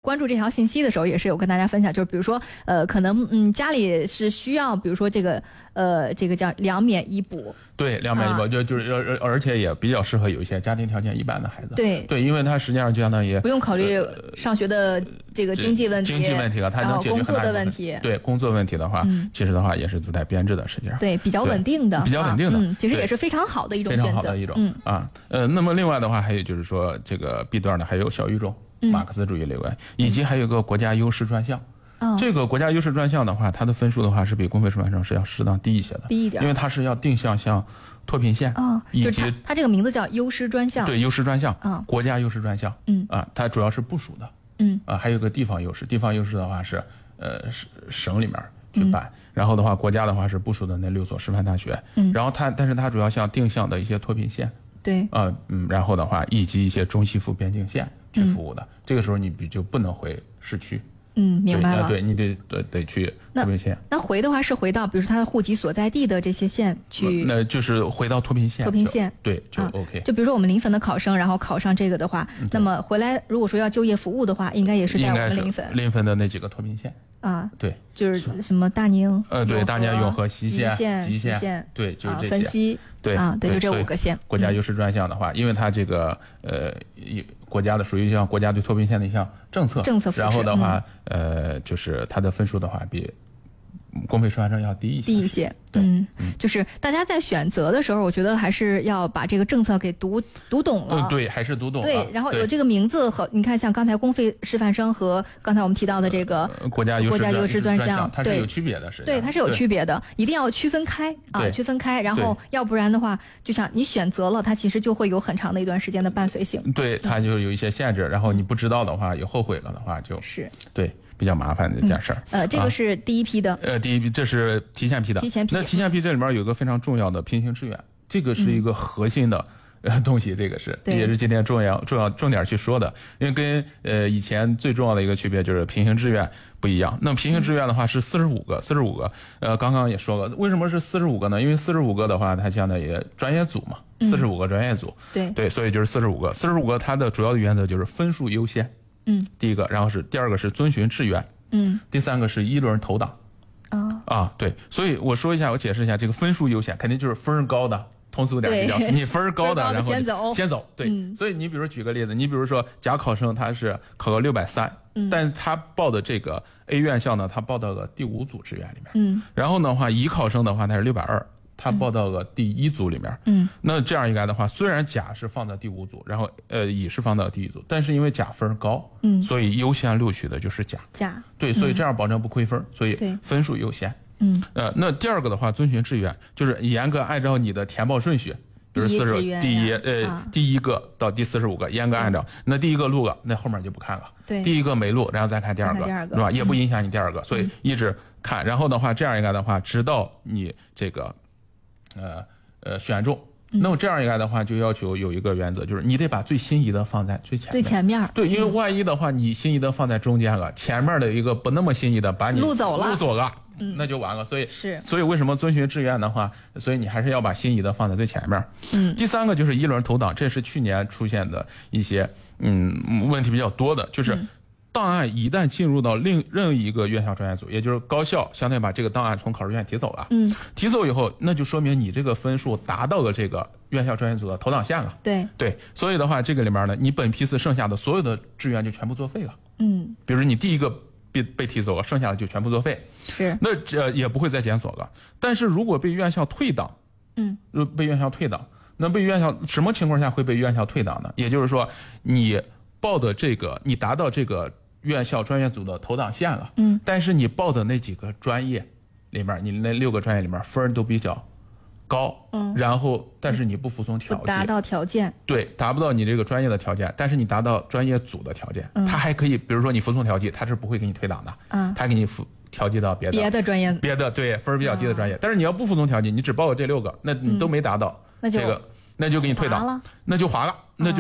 关注这条信息的时候，也是有跟大家分享，就是比如说可能家里是需要，比如说这个叫两免一补。 对，两免一补就是而且也比较适合有一些家庭条件一般的孩子。 对， 因为他实际上就相当于不用考虑上学的这个经济问题了，他能解决工作的问题。 对，工作问题的话，其实的话也是自带编制的，实际上对比较稳定的， 比较稳定的， 其实也是非常好的一种选择， 非常好的一种那么另外的话，还有就是说这个 B 段呢，还有小语种、马克思主义类文，以及还有个国家优势专项。这个国家优势专项的话，它的分数的话是比公费师范生是要适当低一些的， 低一点， 因为它是要定向像脱贫线以及它这个名字叫优势专项， 对，优势专项，国家优势专项，它主要是部署的，还有个地方优势，地方优势的话是省里面去办，然后的话国家的话是部署的那6所师范大学，然后但是它主要像定向的一些脱贫线， 对， 然后的话以及一些中西部边境线去服务的，这个时候你就不能回市区。 明白了。 对，你得去脱贫线。 那回的话是回到，比如说他的户籍所在地的这些县去， 那就是回到脱贫线。 脱贫线， 对，就 OK。 就比如说我们临汾的考生，然后考上这个的话，那么回来如果说要就业服务的话，应该也是在我们临汾的那几个脱贫线。对， 就是什么大宁， 对，大宁、永和、西县、 县，对，就是这些。 汾西， 对， 就这5个县。 国家优势专项的话，因为它这个国家的属于像国家对脱贫线的一项政策扶持，然后的话就是它的分数的话比公费师范生要低一些。 就是大家在选择的时候，我觉得还是要把这个政策给读懂了。 对，还是读懂了。 对，然后有这个名字和你看，像刚才公费师范生和刚才我们提到的这个国家优势专项，它是有区别的， 对，它是有区别的，一定要区分开区分开。然后要不然的话，就像你选择了，它其实就会有很长的一段时间的伴随性。 对，它就有一些限制，然后你不知道的话，也后悔了的话，就是对。比较麻烦的一件事儿。 这个是第一批的。 第一批这是提前批的。那提前批这里面有个非常重要的平行志愿，这个是一个核心的东西，这个也是今天重点去说的。因为跟以前最重要的一个区别就是平行志愿不一样。那平行志愿的话是45个。刚刚也说了，为什么是45个呢？因为45个的话，它相当于专业组嘛，45个专业组。对，所以就是45个。45个它的主要的原则就是分数优先。第一个，然后第二个是遵循志愿，第三个是一轮投档，对，所以我解释一下，这个分数优先肯定就是分高的，通俗点比较，你分高的，然后先走，对，所以你比如举个例子，你比如说甲考生他是考个630，但他报的这个 A 院校呢，他报到了第5组志愿里面，然后的话乙考生的话他是620。他报到了第1组里面，那这样一来的话，虽然甲是放到第5组，然后乙是放到第1组，但是因为甲分高，所以优先录取的就是甲，对，所以这样保证不亏分，所以分数优先。那第二个的话，遵循志愿，就是严格按照你的填报顺序，比如第一个到第45个，严格按照，那第一个录了，那后面就不看了，第一个没录，然后再看第二个，是吧？也不影响你第二个，所以一直看，然后的话，这样一来的话，直到你这个。选中，那么这样一来的话，就要求有一个原则，就是你得把最心仪的放在最前面。对，因为万一的话，你心仪的放在中间了，前面的一个不那么心仪的把你路走了，那就完了。所以为什么遵循志愿的话，所以你还是要把心仪的放在最前面。第三个就是一轮投档，这是去年出现的一些问题比较多的，就是档案一旦进入到任一个院校专业组，也就是高校相当于把这个档案从考试院提走了，提走以后，那就说明你这个分数达到了这个院校专业组的投档线了。对，所以的话，这个里面呢，你本批次剩下的所有的志愿就全部作废了。比如你第一个被提走了，剩下的就全部作废。那也不会再检索了。但是如果被院校退档，被院校退档，那被院校什么情况下会被院校退档呢？也就是说，你报的这个，你达到这个院校专业组的投档线了，但是你报的那几个专业里面，你那6个专业里面分都比较高，然后但是你不服从条件， 达到条件， 对，达不到你这个专业的条件，但是你达到专业组的条件，他还可以，比如说你服从调剂，他是不会给你退档的，他给你调剂到别的专业，对分比较低的专业，但是你要不服从调剂，你只报了这6个，那你都没达到这个。那就给你退档，那就划了，那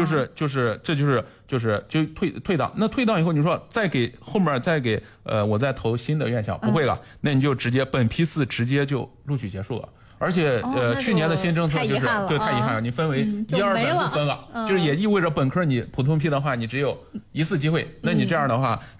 就退档。那退档以后，你说后面再给我再投新的院校，不会了，那你就直接本批次直接就录取结束了。而且去年的新政策就是对太遗憾了，你分为1、2本不分了，就是也意味着本科你普通批的话，你只有1次机会。那你这样的话，